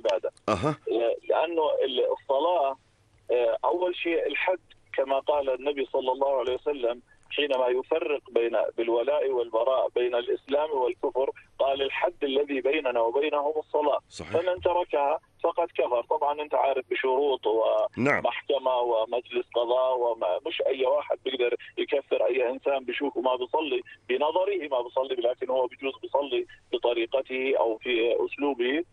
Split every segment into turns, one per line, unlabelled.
العبادة. لأنه الصلاة أول شيء الحد، كما قال النبي صلى الله عليه وسلم حينما يفرق بالولاء والبراء بين الإسلام والكفر، قال الحد الذي بيننا وبينهم الصلاة. صحيح. فمن تركها فقد كفر. طبعا أنت عارف بشروط ومحكمة ومجلس قضاء، ومش أي واحد بيقدر يكفر أي إنسان بيشوفه ما بيصلي بنظره ما بيصلي، لكن هو بيجوز بيصلي بطريقته أو في أسلوبه.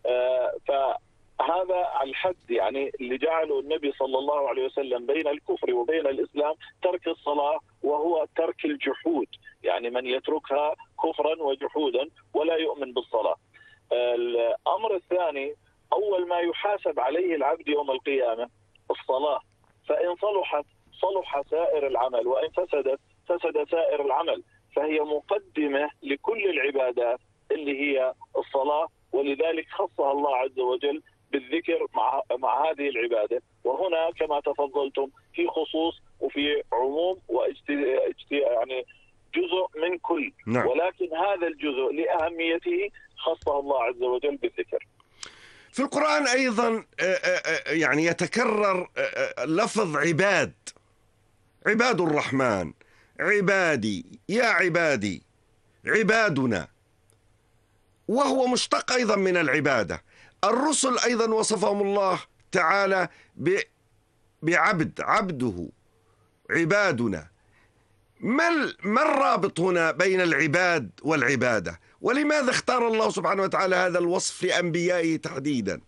فهذا الحد يعني اللي جعله النبي صلى الله عليه وسلم بين الكفر وبين الإسلام ترك الصلاة، وهو ترك الجحود، يعني من يتركها كفرا وجحودا ولا يؤمن بالصلاة. الأمر الثاني، أول ما يحاسب عليه العبد يوم القيامة الصلاة، فإن صلحت صلح سائر العمل، وإن فسدت فسد سائر العمل، فهي مقدمة لكل العبادات اللي هي الصلاة، ولذلك خصها الله عز وجل بالذكر مع هذه العبادة. وهنا كما تفضلتم في خصوص وفي عموم يعني جزء من كل. نعم. ولكن هذا الجزء لأهميته خصه الله عز وجل بالذكر.
في القرآن أيضا يعني يتكرر لفظ عباد، عباد الرحمن، عبادي، يا عبادي، عبادنا، وهو مشتق أيضا من العبادة. الرسل أيضا وصفهم الله تعالى بعبد، عبده، عبادنا. ما الرابط هنا بين العباد والعبادة؟ ولماذا اختار الله سبحانه وتعالى هذا الوصف لأنبيائه تحديدا؟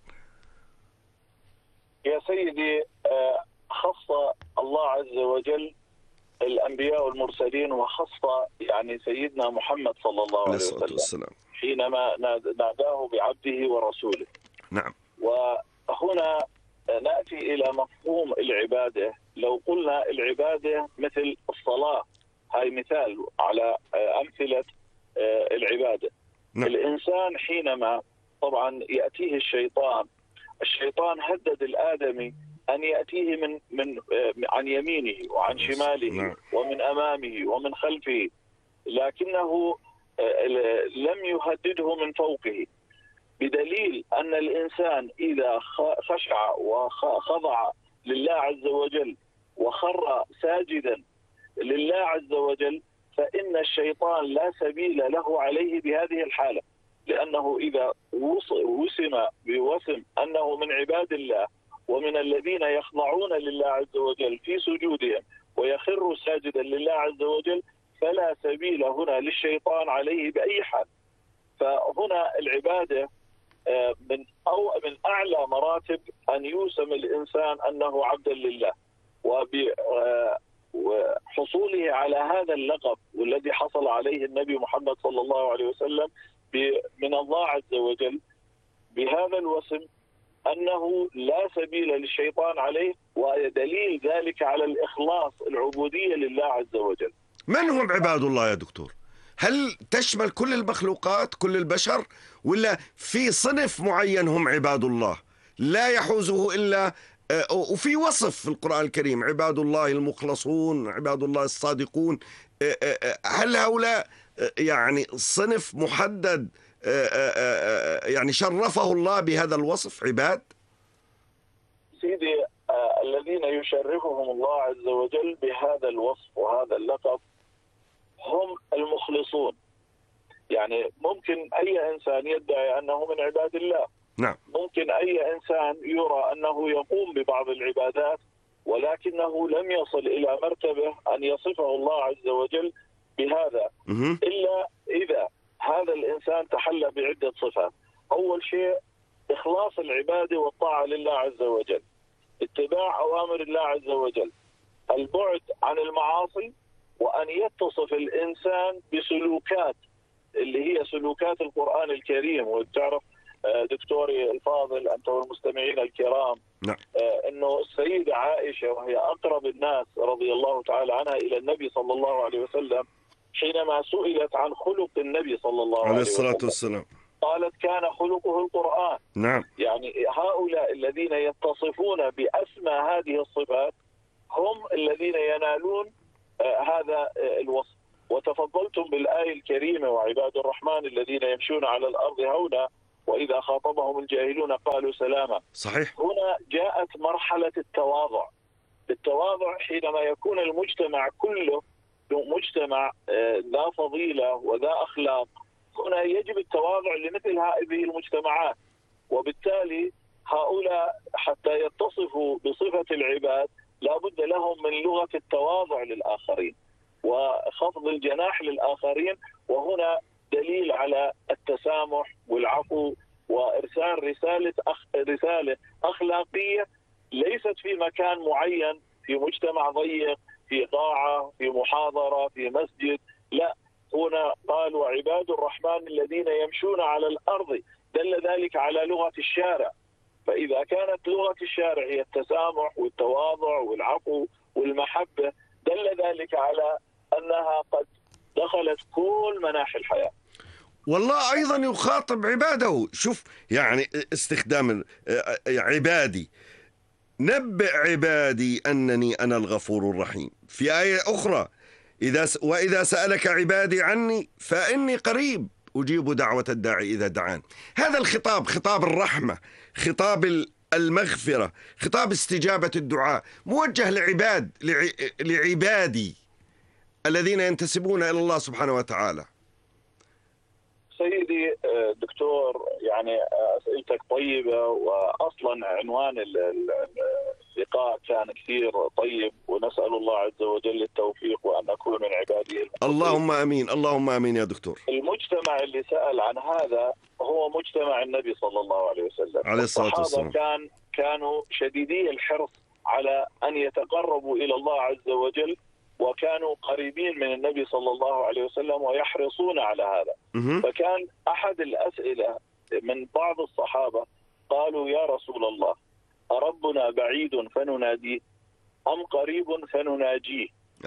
يا سيدي، خص الله عز وجل الأنبياء والمرسلين، وخص يعني سيدنا محمد صلى الله عليه وسلم حينما ناداه بعبده ورسوله.
نعم.
وهنا نأتي إلى مفهوم العبادة. لو قلنا العبادة مثل الصلاة، هاي مثال على أمثلة العبادة. نعم. الإنسان حينما طبعا يأتيه الشيطان هدد الآدمي أن يأتيه من عن يمينه وعن شماله. نعم. ومن أمامه ومن خلفه، لكنه لم يهدده من فوقه، بدليل أن الإنسان إذا خشع وخضع لله عز وجل وخر ساجدا لله عز وجل، فإن الشيطان لا سبيل له عليه بهذه الحالة، لأنه إذا وسم بوسم أنه من عباد الله ومن الذين يخضعون لله عز وجل في سجودهم ويخر ساجدا لله عز وجل، فلا سبيل هنا للشيطان عليه بأي حال. فهنا العبادة من أعلى مراتب أن يوسم الإنسان أنه عبدا لله، وحصوله على هذا اللقب والذي حصل عليه النبي محمد صلى الله عليه وسلم من الله عز وجل بهذا الوسم، أنه لا سبيل للشيطان عليه، ودليل ذلك على الإخلاص العبودية لله عز وجل.
من هم عباد الله يا دكتور؟ هل تشمل كل المخلوقات، كل البشر، ولا في صنف معين هم عباد الله لا يحوزه إلا وفي وصف في القرآن الكريم عباد الله المخلصون، عباد الله الصادقون؟ هل هؤلاء يعني صنف محدد يعني شرفه الله بهذا الوصف عباد؟
سيدي، الذين يشرفهم الله عز وجل بهذا الوصف وهذا اللقب هم المخلصون. يعني ممكن أي إنسان يدعي أنه من عباد الله.
نعم.
ممكن أي إنسان يرى أنه يقوم ببعض العبادات، ولكنه لم يصل إلى مرتبة أن يصفه الله عز وجل بهذا، إلا إذا هذا الإنسان تحلى بعدة صفات. أول شيء إخلاص العبادة والطاعة لله عز وجل، اتباع أوامر الله عز وجل، البعد عن المعاصي، وأن يتصف الإنسان بسلوكات اللي هي سلوكات القرآن الكريم. وتعرف دكتوري الفاضل أنت والمستمعين الكرام،
نعم.
أنه السيدة عائشة وهي أقرب الناس رضي الله تعالى عنها إلى النبي صلى الله عليه وسلم، حينما سئلت عن خلق النبي صلى الله عليه
الصلاة والسلام
قالت كان خلقه القرآن.
نعم.
يعني هؤلاء الذين يتصفون بأسمى هذه الصفات هم الذين ينالون هذا الوصف. وتفضلتم بالآية الكريمة وعباد الرحمن الذين يمشون على الأرض هونا، وإذا خاطبهم الجاهلون قالوا سلاما.
صحيح.
هنا جاءت مرحلة التواضع. التواضع حينما يكون المجتمع كله مجتمع ذا فضيلة وذا أخلاق، هنا يجب التواضع لمثل هذه المجتمعات، وبالتالي هؤلاء حتى يتصفوا بصفة العباد لا بد لهم من لغة التواضع للآخرين وخفض الجناح للآخرين. وهنا دليل على التسامح والعفو وإرسال رسالة أخلاقية ليست في مكان معين، في مجتمع ضيق، في قاعة، في محاضرة، في مسجد. لا، هنا قال وعباد الرحمن الذين يمشون على الأرض، دل ذلك على لغة الشارع. فإذا كانت لغة الشارع هي التسامح والتواضع والعفو والمحبة، دل ذلك على أنها قد دخلت كل مناحي الحياة.
والله أيضا يخاطب عباده. شوف يعني استخدام عبادي، نبئ عبادي أنني أنا الغفور الرحيم. في آية أخرى وإذا سألك عبادي عني فإني قريب أجيب دعوة الداعي إذا دعان. هذا الخطاب خطاب الرحمة، خطاب المغفرة، خطاب استجابة الدعاء، موجه لعبادي الذين ينتسبون إلى الله سبحانه وتعالى.
سيدي دكتور، يعني أسئلتك طيبة، وأصلا عنوان اللقاء كان كثير طيب، ونسأل الله عز وجل التوفيق وأن نكون من عباده.
اللهم آمين، اللهم آمين يا دكتور.
المجتمع اللي سأل عن هذا هو مجتمع النبي صلى الله عليه وسلم.
عليه الصلاة والسلام.
كانوا شديدي الحرص على أن يتقربوا إلى الله عز وجل، وكانوا قريبين من النبي صلى الله عليه وسلم ويحرصون على هذا. فكان أحد الأسئلة من بعض الصحابة قالوا يا رسول الله، أربنا بعيد فنناديه أم قريب فنناجيه؟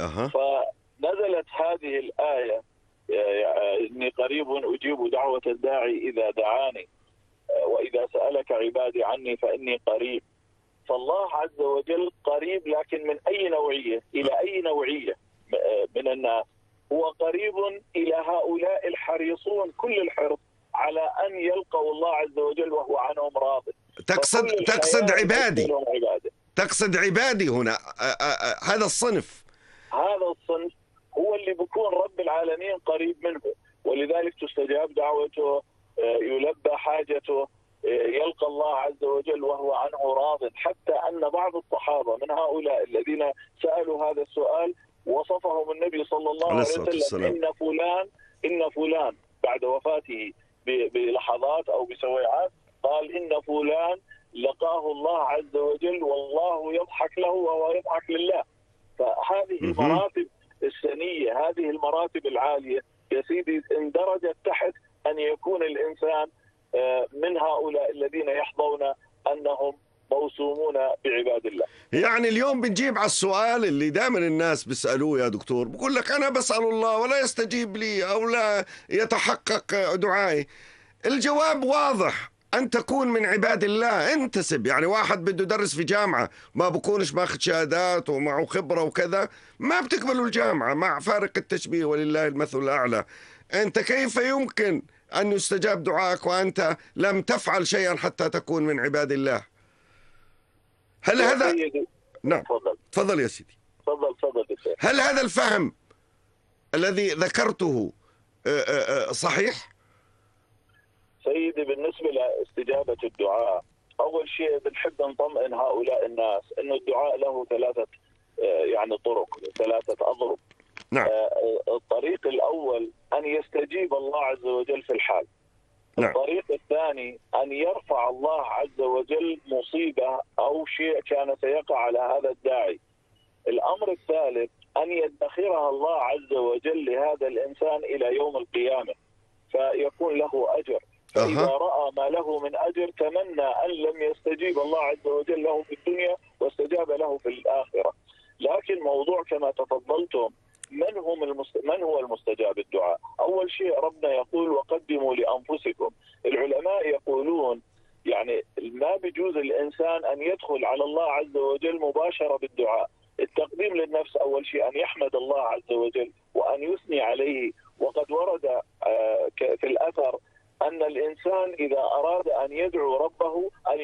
فنزلت هذه الآية إني قريب أجيب دعوة الداعي إذا دعاني، وإذا سألك عبادي عني فإني قريب. فالله عز وجل قريب، لكن من أي نوعية إلى أي نوعية من الناس؟ هو قريب إلى هؤلاء الحريصون كل الحرص على أن يلقوا الله عز وجل وهو عنهم راض.
تقصد عبادي، تقصد عبادي هنا. هذا الصنف
هو اللي بيكون رب العالمين قريب منه، ولذلك تستجاب دعوته، يلبى حاجته، يلقى الله عز وجل وهو عنه راض. حتى أن بعض الصحابة من هؤلاء الذين سألوا هذا السؤال وصفهم النبي صلى الله عليه وسلم إن فلان بعد وفاته بلحظات أو بسويعات قال إن فلان لقاه الله عز وجل والله يضحك له وهو يضحك لله. فهذه المراتب السنية، هذه المراتب العالية يا سيدي اندرجت تحت أن يكون الإنسان من هؤلاء الذين يحظون أنهم موسومون بعباد الله.
يعني اليوم بنجيب على السؤال اللي دائما الناس بيسألوه يا دكتور، بقول لك أنا بسأل الله ولا يستجيب لي أو لا يتحقق دعائي. الجواب واضح، أن تكون من عباد الله، انتسب. يعني واحد بده يدرس في جامعة ما بكونش ماخذ شهادات ومعه خبرة وكذا، ما بتقبلوا الجامعة، مع فارق التشبيه ولله المثل الأعلى. أنت كيف يمكن أن يستجاب دعائك وأنت لم تفعل شيئا حتى تكون من عباد الله؟ هل هذا نعم تفضل يا سيدي.
تفضل.
هل هذا الفهم الذي ذكرته صحيح؟
سيدي، بالنسبة لاستجابة الدعاء، أول شيء بنحب نطمئن هؤلاء الناس أن الدعاء له ثلاثة طرق، ثلاثة أضرب.
نعم.
الطريق الأول أن يستجيب الله عز وجل في الحال.
نعم.
الطريق الثاني أن يرفع الله عز وجل مصيبة أو شيء كان سيقع على هذا الداعي. الأمر الثالث أن يدخرها الله عز وجل لهذا الإنسان إلى يوم القيامة فيكون له أجر. فإذا رأى ما له من أجر تمنى أن لم يستجيب الله عز وجل له في الدنيا واستجاب له في الآخرة. لكن موضوع كما تفضلتم، من هو المستجاب الدعاء؟ أول شيء ربنا يقول وقدموا لأنفسكم. العلماء يقولون يعني ما بيجوز الإنسان أن يدخل على الله عز وجل مباشرة بالدعاء. التقديم للنفس أول شيء أن يحمد الله عز وجل وأن يثني عليه. وقد ورد في الأثر أن الإنسان إذا أراد أن يدعو ربه أن